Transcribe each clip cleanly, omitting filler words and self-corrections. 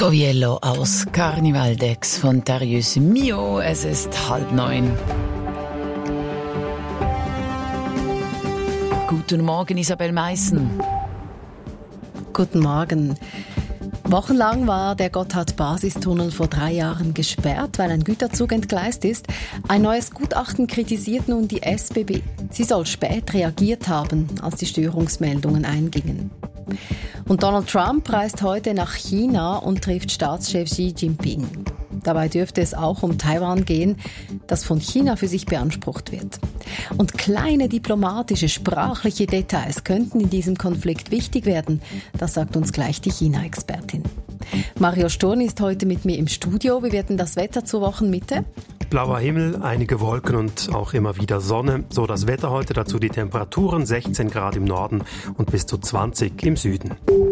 Scoviello aus Carnival d'Aix von Darius Milhaud. Es ist 8:30. Guten Morgen, Isabel Meissen. Guten Morgen. Wochenlang war der Gotthard-Basistunnel vor 3 Jahren gesperrt, weil ein Güterzug entgleist ist. Ein neues Gutachten kritisiert nun die SBB. Sie soll spät reagiert haben, als die Störungsmeldungen eingingen. Und Donald Trump reist heute nach China und trifft Staatschef Xi Jinping. Dabei dürfte es auch um Taiwan gehen, das von China für sich beansprucht wird. Und kleine diplomatische, sprachliche Details könnten in diesem Konflikt wichtig werden. Das sagt uns gleich die China-Expertin. Mario Sturni ist heute mit mir im Studio. Wie wird denn das Wetter zur Wochenmitte? Blauer Himmel, einige Wolken und auch immer wieder Sonne. So das Wetter heute, dazu die Temperaturen 16 Grad im Norden und bis zu 20 im Süden.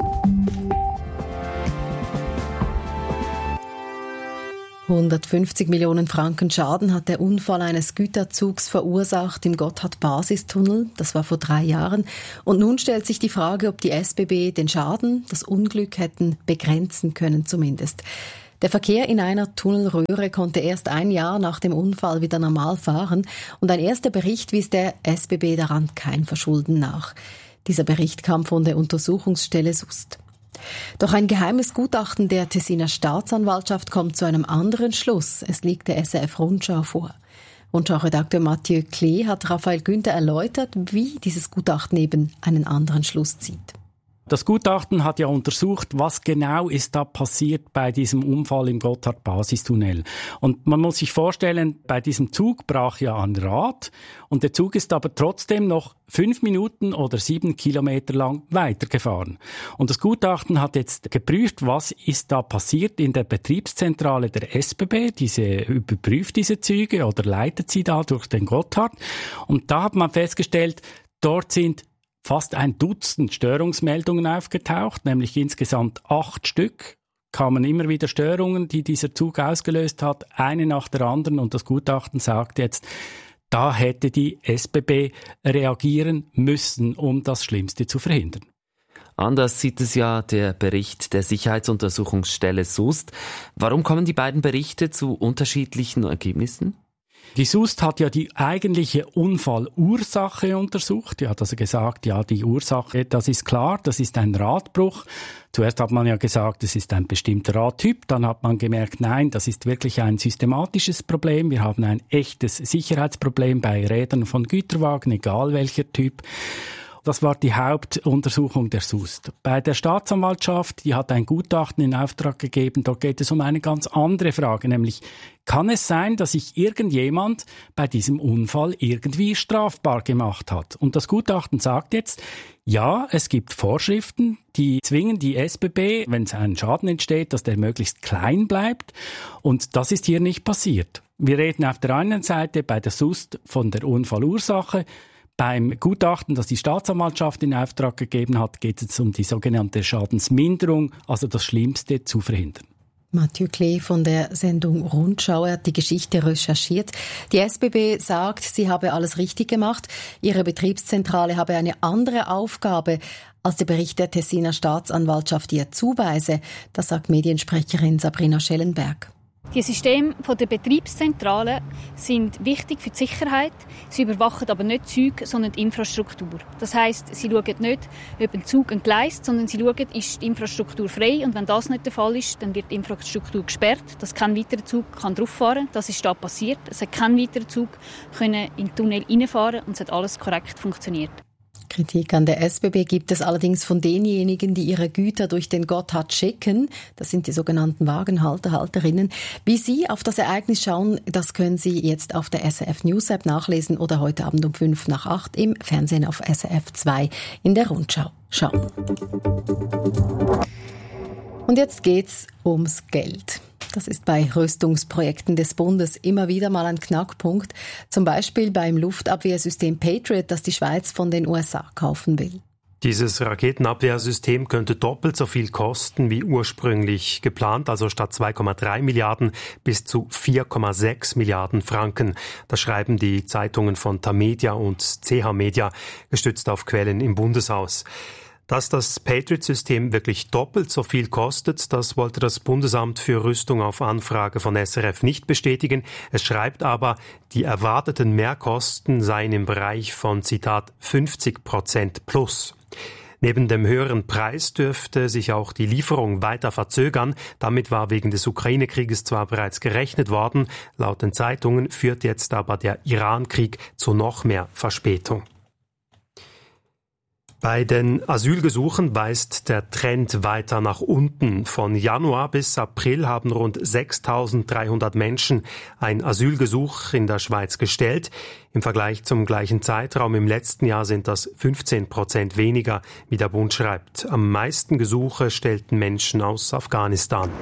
$150 Millionen Schaden hat der Unfall eines Güterzugs verursacht im Gotthard-Basistunnel. Das war vor 3 Jahren. Und nun stellt sich die Frage, ob die SBB den Schaden, das Unglück hätten begrenzen können zumindest. Der Verkehr in einer Tunnelröhre konnte erst 1 Jahr nach dem Unfall wieder normal fahren. Und ein erster Bericht wies der SBB daran kein Verschulden nach. Dieser Bericht kam von der Untersuchungsstelle Sust. Doch ein geheimes Gutachten der Tessiner Staatsanwaltschaft kommt zu einem anderen Schluss. Es liegt der SRF Rundschau vor. Rundschau-Redakteur Mathieu Klee hat Raphael Günther erläutert, wie dieses Gutachten eben einen anderen Schluss zieht. Das Gutachten hat ja untersucht, was genau ist da passiert bei diesem Unfall im Gotthard-Basistunnel. Und man muss sich vorstellen, bei diesem Zug brach ja ein Rad und der Zug ist aber trotzdem noch 5 Minuten oder 7 Kilometer lang weitergefahren. Und das Gutachten hat jetzt geprüft, was ist da passiert in der Betriebszentrale der SBB. Diese überprüft diese Züge oder leitet sie da durch den Gotthard. Und da hat man festgestellt, dort sind fast 1 Dutzend Störungsmeldungen aufgetaucht, nämlich insgesamt 8 Stück. Kamen immer wieder Störungen, die dieser Zug ausgelöst hat, eine nach der anderen. Und das Gutachten sagt jetzt, da hätte die SBB reagieren müssen, um das Schlimmste zu verhindern. Anders sieht es ja der Bericht der Sicherheitsuntersuchungsstelle Sust. Warum kommen die beiden Berichte zu unterschiedlichen Ergebnissen? Die Sust hat ja die eigentliche Unfallursache untersucht. Die hat also gesagt, ja, die Ursache, das ist klar, das ist ein Radbruch. Zuerst hat man ja gesagt, es ist ein bestimmter Radtyp. Dann hat man gemerkt, nein, das ist wirklich ein systematisches Problem. Wir haben ein echtes Sicherheitsproblem bei Rädern von Güterwagen, egal welcher Typ. Das war die Hauptuntersuchung der Sust. Bei der Staatsanwaltschaft, die hat ein Gutachten in Auftrag gegeben, dort geht es um eine ganz andere Frage, nämlich kann es sein, dass sich irgendjemand bei diesem Unfall irgendwie strafbar gemacht hat? Und das Gutachten sagt jetzt, ja, es gibt Vorschriften, die zwingen die SBB, wenn ein Schaden entsteht, dass der möglichst klein bleibt. Und das ist hier nicht passiert. Wir reden auf der einen Seite bei der Sust von der Unfallursache. Beim Gutachten, das die Staatsanwaltschaft in Auftrag gegeben hat, geht es um die sogenannte Schadensminderung, also das Schlimmste zu verhindern. Mathieu Klee von der Sendung Rundschau hat die Geschichte recherchiert. Die SBB sagt, sie habe alles richtig gemacht. Ihre Betriebszentrale habe eine andere Aufgabe, als der Bericht der Tessiner Staatsanwaltschaft ihr zuweise. Das sagt Mediensprecherin Sabrina Schellenberg. Die Systeme der Betriebszentrale sind wichtig für die Sicherheit. Sie überwachen aber nicht die Züge, sondern die Infrastruktur. Das heisst, sie schauen nicht, ob ein Zug entgleist, sondern sie schauen, ist die Infrastruktur frei. Und wenn das nicht der Fall ist, dann wird die Infrastruktur gesperrt, dass kein weiterer Zug drauf fahren kann. Das ist da passiert. Es hat kein weiterer Zug in den Tunnel reinfahren und es hat alles korrekt funktioniert. Kritik an der SBB gibt es allerdings von denjenigen, die ihre Güter durch den Gotthard schicken. Das sind die sogenannten Wagenhalter, Halterinnen. Wie Sie auf das Ereignis schauen, das können Sie jetzt auf der SRF News App nachlesen oder heute Abend um 7:55 im Fernsehen auf SRF 2 in der Rundschau schauen. Und jetzt geht's ums Geld. Das ist bei Rüstungsprojekten des Bundes immer wieder mal ein Knackpunkt. Zum Beispiel beim Luftabwehrsystem Patriot, das die Schweiz von den USA kaufen will. Dieses Raketenabwehrsystem könnte doppelt so viel kosten wie ursprünglich geplant, also statt 2,3 Milliarden bis zu 4,6 Milliarden Franken. Das schreiben die Zeitungen von Tamedia und CH Media, gestützt auf Quellen im Bundeshaus. Dass das Patriot-System wirklich doppelt so viel kostet, das wollte das Bundesamt für Rüstung auf Anfrage von SRF nicht bestätigen. Es schreibt aber, die erwarteten Mehrkosten seien im Bereich von, Zitat, 50% plus. Neben dem höheren Preis dürfte sich auch die Lieferung weiter verzögern. Damit war wegen des Ukraine-Krieges zwar bereits gerechnet worden, laut den Zeitungen führt jetzt aber der Iran-Krieg zu noch mehr Verspätung. Bei den Asylgesuchen weist der Trend weiter nach unten. Von Januar bis April haben rund 6.300 Menschen ein Asylgesuch in der Schweiz gestellt. Im Vergleich zum gleichen Zeitraum im letzten Jahr sind das 15% weniger, wie der Bund schreibt. Am meisten Gesuche stellten Menschen aus Afghanistan.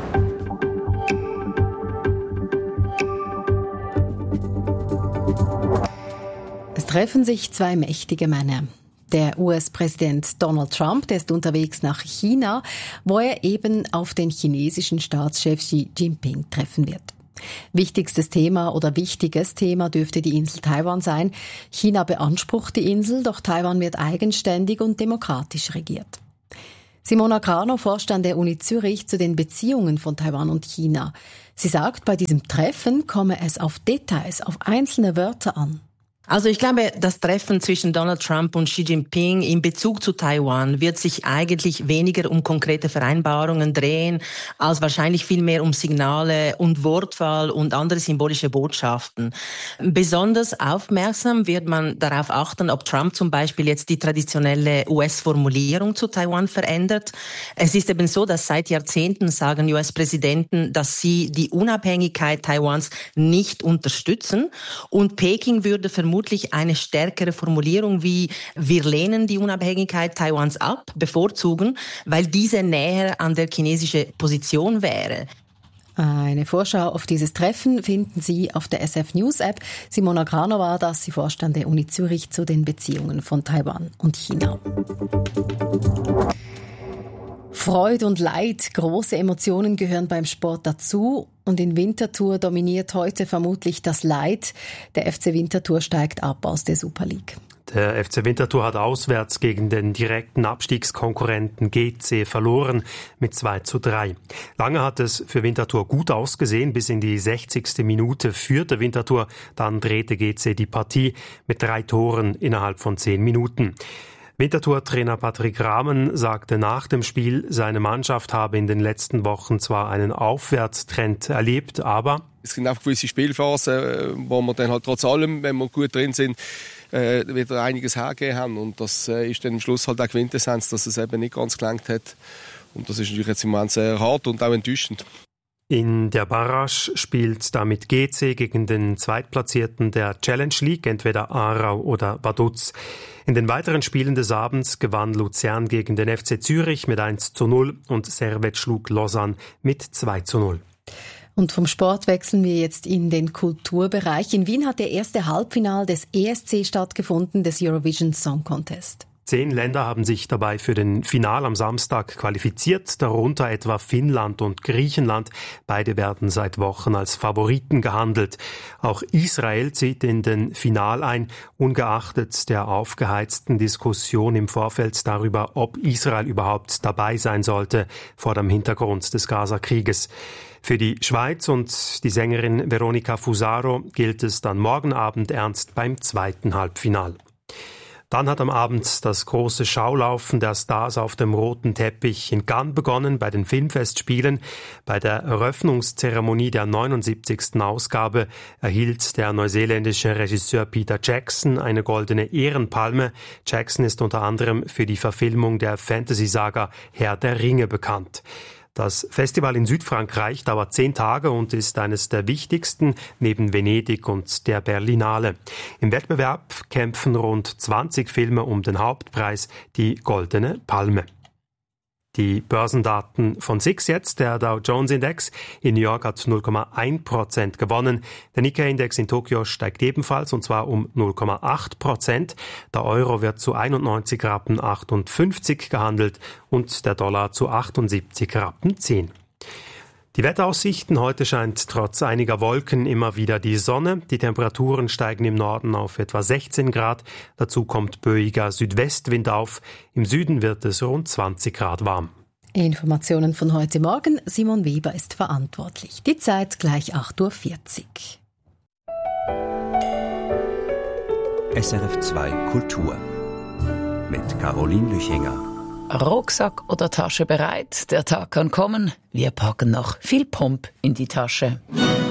Es treffen sich zwei mächtige Männer. Der US-Präsident Donald Trump, der ist unterwegs nach China, wo er eben auf den chinesischen Staatschef Xi Jinping treffen wird. Wichtiges Thema dürfte die Insel Taiwan sein. China beansprucht die Insel, doch Taiwan wird eigenständig und demokratisch regiert. Simona Grano forscht an der Uni Zürich zu den Beziehungen von Taiwan und China. Sie sagt, bei diesem Treffen komme es auf Details, auf einzelne Wörter an. Also ich glaube, das Treffen zwischen Donald Trump und Xi Jinping in Bezug zu Taiwan wird sich eigentlich weniger um konkrete Vereinbarungen drehen, als wahrscheinlich viel mehr um Signale und Wortwahl und andere symbolische Botschaften. Besonders aufmerksam wird man darauf achten, ob Trump zum Beispiel jetzt die traditionelle US-Formulierung zu Taiwan verändert. Es ist eben so, dass seit Jahrzehnten sagen US-Präsidenten, dass sie die Unabhängigkeit Taiwans nicht unterstützen, und Peking würde vermutlich eine stärkere Formulierung wie „Wir lehnen die Unabhängigkeit Taiwans ab" bevorzugen, weil diese näher an der chinesischen Position wäre. Eine Vorschau auf dieses Treffen finden Sie auf der SF News App. Simona Grano war das, sie forscht an der Uni Zürich zu den Beziehungen von Taiwan und China. Freude und Leid, große Emotionen gehören beim Sport dazu. Und in Winterthur dominiert heute vermutlich das Leid. Der FC Winterthur steigt ab aus der Super League. Der FC Winterthur hat auswärts gegen den direkten Abstiegskonkurrenten GC verloren mit 2:3. Lange hat es für Winterthur gut ausgesehen. Bis in die 60. Minute führte Winterthur. Dann drehte GC die Partie mit 3 Toren innerhalb von 10 Minuten. Winterthur-Trainer Patrick Rahmen sagte nach dem Spiel, seine Mannschaft habe in den letzten Wochen zwar einen Aufwärtstrend erlebt, aber es gibt auch gewisse Spielphasen, wo wir dann halt trotz allem, wenn wir gut drin sind, wieder einiges hergegeben haben. Und das ist dann am Schluss halt auch Quintessenz, dass es eben nicht ganz gelangt hat. Und das ist natürlich jetzt im Moment sehr hart und auch enttäuschend. In der Barrage spielt damit GC gegen den Zweitplatzierten der Challenge League, entweder Aarau oder Vaduz. In den weiteren Spielen des Abends gewann Luzern gegen den FC Zürich mit 1:0 und Servette schlug Lausanne mit 2:0. Und vom Sport wechseln wir jetzt in den Kulturbereich. In Wien hat der erste Halbfinale des ESC stattgefunden, des Eurovision Song Contest. 10 Länder haben sich dabei für den Final am Samstag qualifiziert, darunter etwa Finnland und Griechenland. Beide werden seit Wochen als Favoriten gehandelt. Auch Israel zieht in den Final ein, ungeachtet der aufgeheizten Diskussion im Vorfeld darüber, ob Israel überhaupt dabei sein sollte, vor dem Hintergrund des Gaza-Krieges. Für die Schweiz und die Sängerin Veronica Fusaro gilt es dann morgen Abend ernst beim zweiten Halbfinal. Dann hat am Abend das große Schaulaufen der Stars auf dem roten Teppich in Cannes begonnen bei den Filmfestspielen. Bei der Eröffnungszeremonie der 79. Ausgabe erhielt der neuseeländische Regisseur Peter Jackson eine goldene Ehrenpalme. Jackson ist unter anderem für die Verfilmung der Fantasy-Saga Herr der Ringe bekannt. Das Festival in Südfrankreich dauert 10 Tage und ist eines der wichtigsten neben Venedig und der Berlinale. Im Wettbewerb kämpfen rund 20 Filme um den Hauptpreis, die Goldene Palme. Die Börsendaten von SIX jetzt. Der Dow Jones Index in New York hat 0,1% gewonnen. Der Nikkei-Index in Tokio steigt ebenfalls, und zwar um 0,8%. Der Euro wird zu 91,58 Rappen gehandelt und der Dollar zu 78,10 Rappen. Die Wetteraussichten: Heute scheint trotz einiger Wolken immer wieder die Sonne. Die Temperaturen steigen im Norden auf etwa 16 Grad. Dazu kommt böiger Südwestwind auf. Im Süden wird es rund 20 Grad warm. Informationen von heute Morgen. Simon Weber ist verantwortlich. Die Zeit gleich 8.40 Uhr. SRF 2 Kultur mit Caroline Lüchinger. Rucksack oder Tasche bereit? Der Tag kann kommen. Wir packen noch viel Pomp in die Tasche.